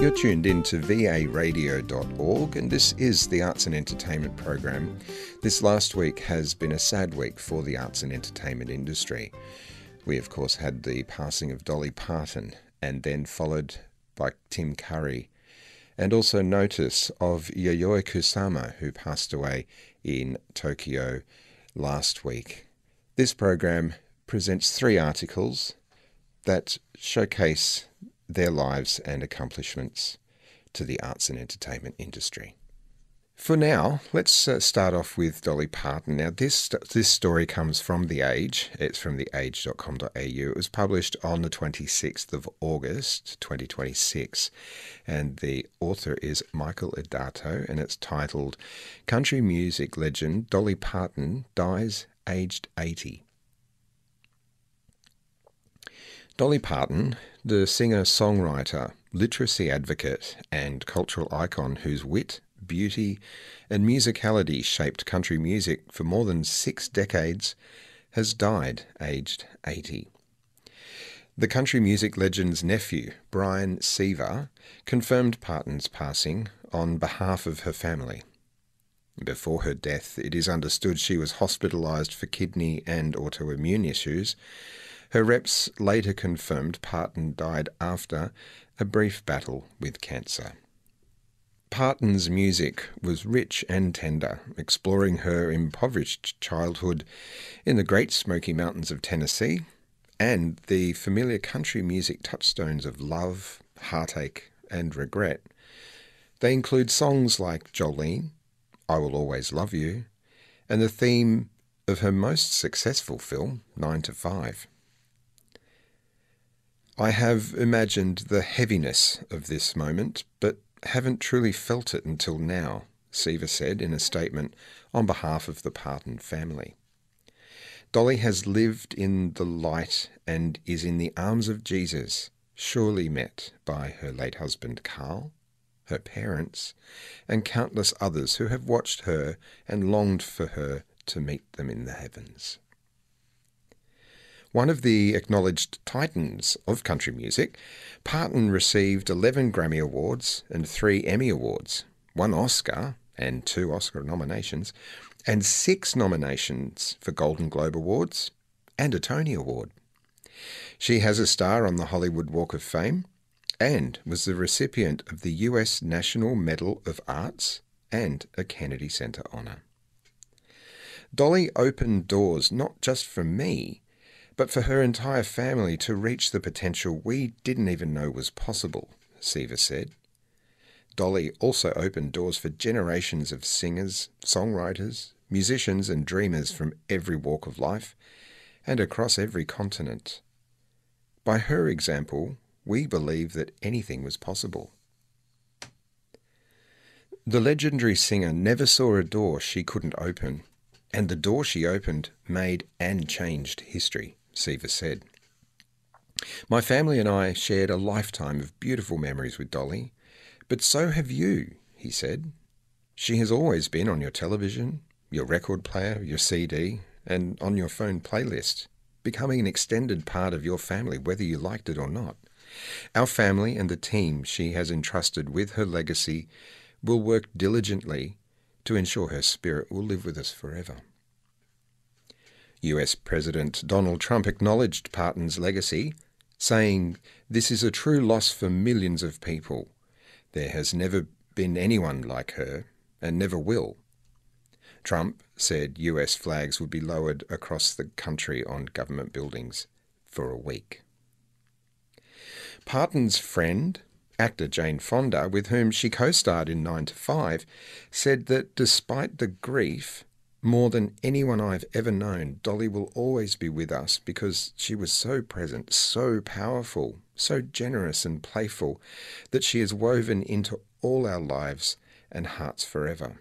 You're tuned in to varadio.org, and this is the Arts and Entertainment program. This last week has been a sad week for the arts and entertainment industry. We, of course, had the passing of Dolly Parton, and then followed by Tim Curry, and also notice of Yayoi Kusama, who passed away in Tokyo last week. This program presents 3 articles that showcase their lives and accomplishments to the arts and entertainment industry. For now, let's start off with Dolly Parton. Now, this story comes from The Age. It's from theage.com.au. It was published on the 26th of August, 2026, and the author is Michael Edato, and it's titled, Country Music Legend Dolly Parton Dies Aged 80. Dolly Parton, the singer-songwriter, literacy advocate and cultural icon whose wit, beauty and musicality shaped country music for more than 6 decades, has died aged 80. The country music legend's nephew, Brian Seaver, confirmed Parton's passing on behalf of her family. Before her death, it is understood she was hospitalised for kidney and autoimmune issues. Her reps later confirmed Parton died after a brief battle with cancer. Parton's music was rich and tender, exploring her impoverished childhood in the Great Smoky Mountains of Tennessee and the familiar country music touchstones of love, heartache, and regret. They include songs like Jolene, I Will Always Love You, and the theme of her most successful film, 9 to 5. I have imagined the heaviness of this moment, but haven't truly felt it until now, Seaver said in a statement on behalf of the Parton family. Dolly has lived in the light and is in the arms of Jesus, surely met by her late husband Carl, her parents, and countless others who have watched her and longed for her to meet them in the heavens. One of the acknowledged titans of country music, Parton received 11 Grammy Awards and 3 Emmy Awards, 1 Oscar and 2 Oscar nominations, and 6 nominations for Golden Globe Awards and a Tony Award. She has a star on the Hollywood Walk of Fame and was the recipient of the U.S. National Medal of Arts and a Kennedy Center honor. Dolly opened doors not just for me, but for her entire family to reach the potential we didn't even know was possible, Seaver said. Dolly also opened doors for generations of singers, songwriters, musicians and dreamers from every walk of life and across every continent. By her example, we believe that anything was possible. The legendary singer never saw a door she couldn't open, and the door she opened made and changed history, Seaver said. My family and I shared a lifetime of beautiful memories with Dolly, but so have you, he said. She has always been on your television, your record player, your CD, and on your phone playlist, becoming an extended part of your family, whether you liked it or not. Our family and the team she has entrusted with her legacy will work diligently to ensure her spirit will live with us forever. US President Donald Trump acknowledged Parton's legacy, saying, "This is a true loss for millions of people. There has never been anyone like her, and never will." Trump said US flags would be lowered across the country on government buildings for a week. Parton's friend, actor Jane Fonda, with whom she co-starred in 9 to 5, said that despite the grief, more than anyone I've ever known, Dolly will always be with us because she was so present, so powerful, so generous and playful that she is woven into all our lives and hearts forever.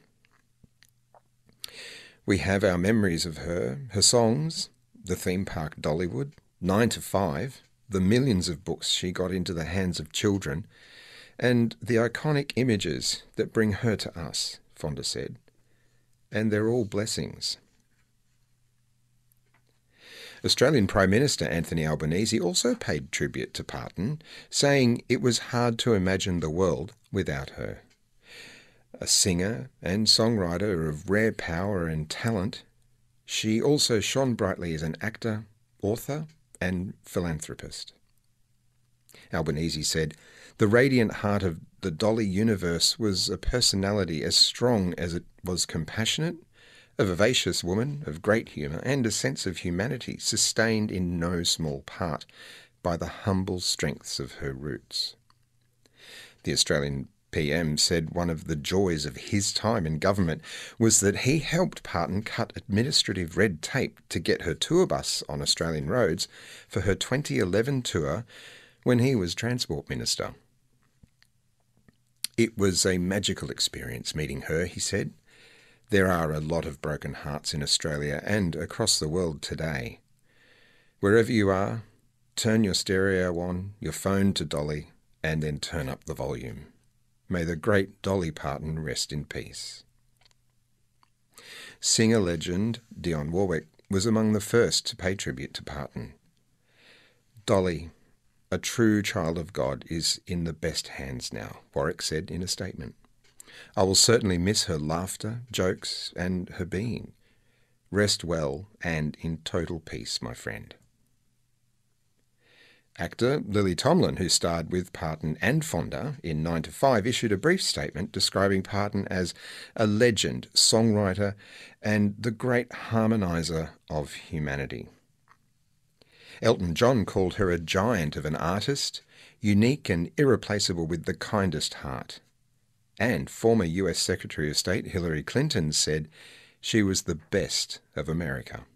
We have our memories of her, her songs, the theme park Dollywood, 9 to 5, the millions of books she got into the hands of children, and the iconic images that bring her to us, Fonda said. And they're all blessings. Australian Prime Minister Anthony Albanese also paid tribute to Parton, saying it was hard to imagine the world without her. A singer and songwriter of rare power and talent, she also shone brightly as an actor, author, and philanthropist. Albanese said, "The radiant heart of the Dolly universe was a personality as strong as it was compassionate, a vivacious woman of great humour and a sense of humanity sustained in no small part by the humble strengths of her roots." The Australian PM said one of the joys of his time in government was that he helped Parton cut administrative red tape to get her tour bus on Australian roads for her 2011 tour when he was Transport Minister. "It was a magical experience meeting her," he said. "There are a lot of broken hearts in Australia and across the world today. Wherever you are, turn your stereo on, your phone to Dolly, and then turn up the volume. May the great Dolly Parton rest in peace." Singer legend Dionne Warwick was among the first to pay tribute to Parton. "Dolly, a true child of God, is in the best hands now," Warwick said in a statement. "I will certainly miss her laughter, jokes, and her being. Rest well and in total peace, my friend." Actor Lily Tomlin, who starred with Parton and Fonda in 9 to 5, issued a brief statement describing Parton as a legend, songwriter, and the great harmoniser of humanity. Elton John called her a giant of an artist, unique and irreplaceable with the kindest heart. And former US Secretary of State Hillary Clinton said she was the best of America.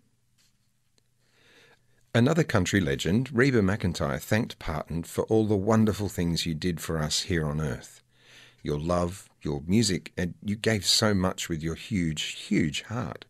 Another country legend, Reba McEntire, thanked Parton for all the wonderful things you did for us here on earth. Your love, your music, and you gave so much with your huge, huge heart.